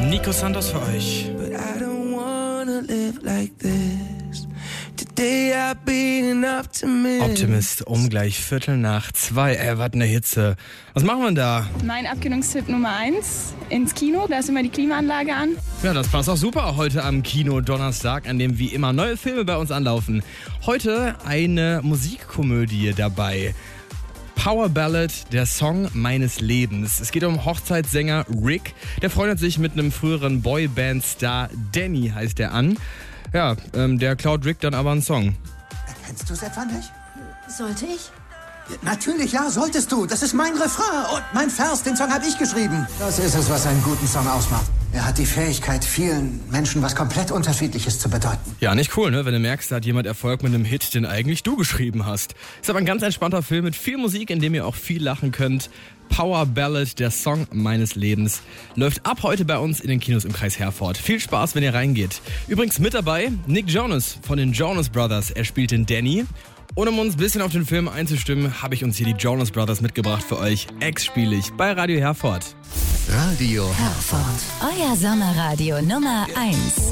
Nico Santos für euch. But I don't wanna live like this. Today I've been an optimist. Optimist um gleich 1:45. Was eine Hitze. Was machen wir denn da? Mein Abkühlungstipp Nummer 1, ins Kino, da ist immer die Klimaanlage an. Ja, das passt auch super heute am Kino Donnerstag, an dem wie immer neue Filme bei uns anlaufen. Heute eine Musikkomödie dabei. Power Ballad, der Song meines Lebens. Es geht um Hochzeitssänger Rick. Der freundet sich mit einem früheren Boyband-Star, Danny heißt der an. Ja, der klaut Rick dann aber einen Song. Kennst du es etwa nicht? Sollte ich? Natürlich, ja, solltest du. Das ist mein Refrain und mein Vers, den Song habe ich geschrieben. Das ist es, was einen guten Song ausmacht. Er hat die Fähigkeit, vielen Menschen was komplett Unterschiedliches zu bedeuten. Ja, nicht cool, ne? Wenn du merkst, da hat jemand Erfolg mit einem Hit, den eigentlich du geschrieben hast. Ist aber ein ganz entspannter Film mit viel Musik, in dem ihr auch viel lachen könnt. Power Ballad, der Song meines Lebens, läuft ab heute bei uns in den Kinos im Kreis Herford. Viel Spaß, wenn ihr reingeht. Übrigens mit dabei Nick Jonas von den Jonas Brothers. Er spielt den Danny. Und um uns ein bisschen auf den Film einzustimmen, habe ich uns hier die Jonas Brothers mitgebracht für euch. Ex spiele ich bei Radio Herford. Radio Herford. Euer Sommerradio Nummer 1.